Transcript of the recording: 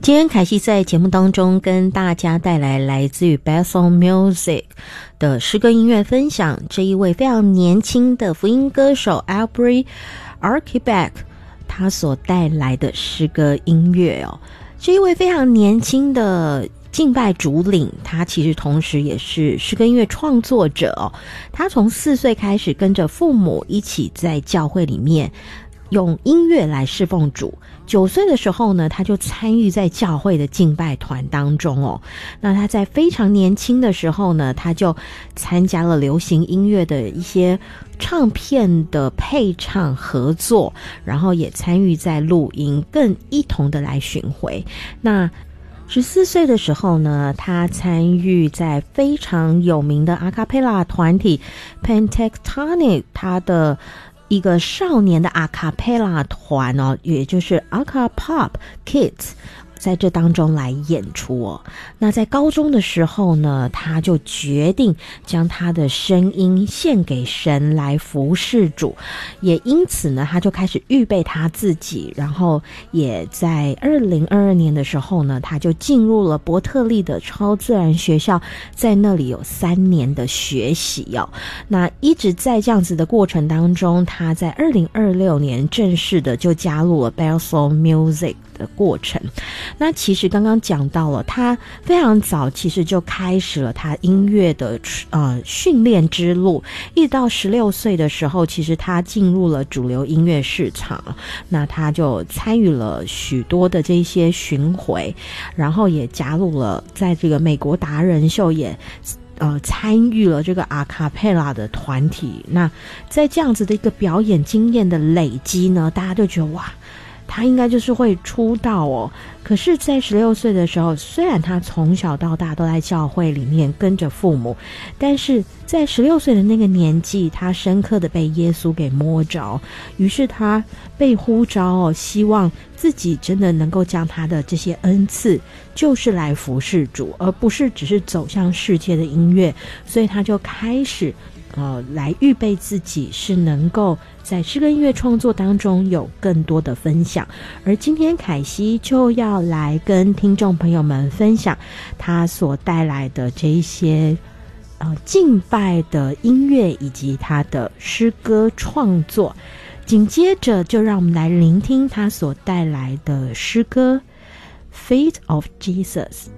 今天凯西在节目当中跟大家带来来自于 Bethel Music 的诗歌音乐分享，这一位非常年轻的福音歌手 Aubrey Archibald 他所带来的诗歌音乐哦。这一位非常年轻的敬拜主领，他其实同时也是诗歌音乐创作者哦。他从4岁开始跟着父母一起在教会里面用音乐来侍奉主，9岁的时候呢，他就参与在教会的敬拜团当中哦。那他在非常年轻的时候呢，他就参加了流行音乐的一些唱片的配唱合作，然后也参与在录音，更一同的来巡回。那14岁的时候呢，他参与在非常有名的阿卡贝拉团体 Pentatonix 他的一个少年的阿卡贝拉团哦，也就是 Aca Pop Kids， 在这当中来演出哦。那在高中的时候呢，他就决定将他的声音献给神来服侍主，也因此呢，他就开始预备他自己，然后也在2022年的时候呢，他就进入了伯特利的超自然学校，在那里有3年的学习哦。那一直在这样子的过程当中，他在2026年正式的就加入了 Bethel Music 的过程。那其实刚刚讲到了，他非常早其实就开始了他音乐的训练之路，一直到16岁的时候，其实他进入了主流音乐市场，那他就参与了许多的这些巡回，然后也加入了在这个美国达人秀也参与了这个阿卡贝拉的团体。那在这样子的一个表演经验的累积呢，大家就觉得哇，他应该就是会出道哦。可是在16岁的时候，虽然他从小到大都在教会里面跟着父母，但是在16岁的那个年纪，他深刻的被耶稣给摸着，于是他被呼召哦，希望自己真的能够将他的这些恩赐就是来服侍主，而不是只是走向世界的音乐。所以他就开始来预备自己是能够在诗歌音乐创作当中有更多的分享。而今天凯西就要来跟听众朋友们分享他所带来的这一些敬拜的音乐以及他的诗歌创作。紧接着就让我们来聆听他所带来的诗歌 Feet of Jesus。